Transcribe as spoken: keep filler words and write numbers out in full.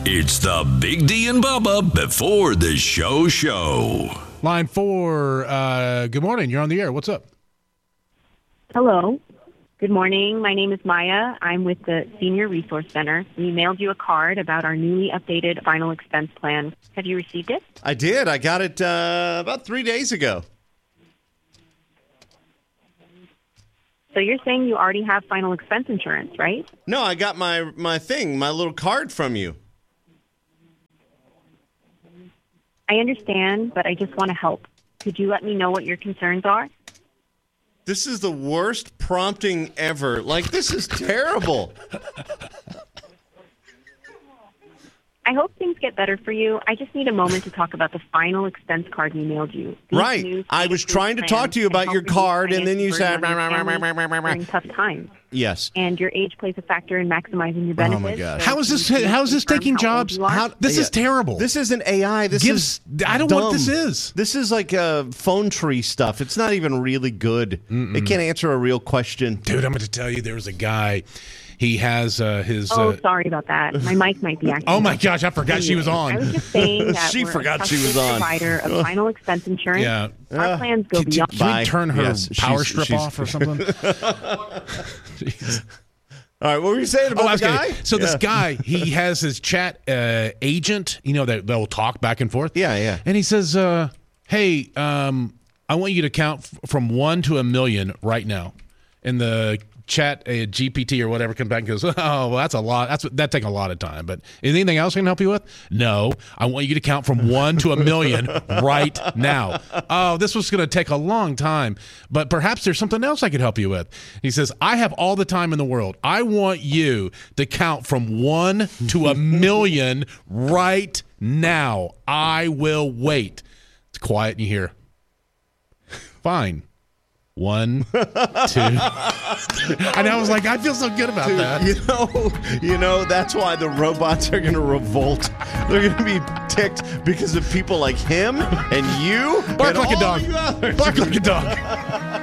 It's the Big D and Bubba before the show show. Line four, uh, good morning. You're on the air. What's up? Hello. Good morning. My name is Maya. I'm with the Senior Resource Center. We mailed you a card about our newly updated final expense plan. Have you received it? I did. I got it uh, about three days ago. So you're saying you already have final expense insurance, right? No, I got my, my thing, my little card from you. I understand, but I just want to help. Could you let me know what your concerns are? This is the worst prompting ever. Like, this is terrible. I hope things get better for you. I just need a moment to talk about the final expense card we mailed you. These Right. I was trying to talk to you about your card, and then you said... during tough times. Yes. And your age plays a factor in maximizing your benefits. Oh, my gosh. So How is this? you need to How is this confirm taking how old jobs? you are. How, this is Yeah. terrible. This isn't A I. This Gives, is I don't know what this dumb. is. This is like uh, phone tree stuff. It's not even really good. Mm-mm. It can't answer a real question. Dude, I'm going to tell you, there was a guy. He has uh, his... Oh, uh, sorry about that. My mic might be acting. Oh, my gosh. I forgot she was I was on. just saying that She we're forgot a she was trusted on. provider of final expense insurance. Yeah. Our Uh, plans go Can, beyond. can Bye. we turn her Yes, power she's- strip she's- off or something? Jeez. All right, what were you saying about Oh, I the was guy? kidding. So Yeah. this guy, he has his chat uh, agent, you know, that they'll talk back and forth. Yeah, yeah. And he says, uh, hey, um, I want you to count f- from one to a million right now. And the chat uh, G P T or whatever comes back and goes, oh, well, that's a lot. That's that take a lot of time. But anything else I can help you with? No. I want you to count from one to a million right now. Oh, this was going to take a long time, but perhaps there's something else I could help you with. He says, I have all the time in the world. I want you to count from one to a million right now. I will wait. It's quiet and you hear, fine. One, two. And I was like, I feel so good about Dude, that. You know, you know, that's why the robots are going to revolt. They're going to be ticked because of people like him and you. Bark and like a all dog. you others. Bark like a dog.